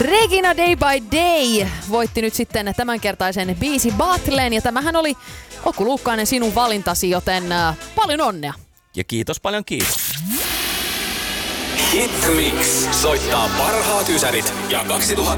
Regina Day by Day voitti nyt sitten tämänkertaisen biisi battlen ja tämähän oli Okku Luukkainen sinun valintasi, joten paljon onnea. Ja kiitos paljon, kiitos. Hitmix soittaa parhaat ysärit ja 2000